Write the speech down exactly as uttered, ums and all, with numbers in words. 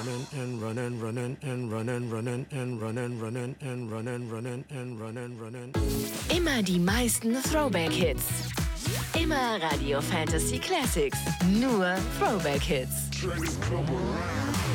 and running, running and running, running and running, running and running, running and running, running. Immer die meisten Throwback-Hits. Immer Radio Fantasy Classics. Nur Throwback-Hits.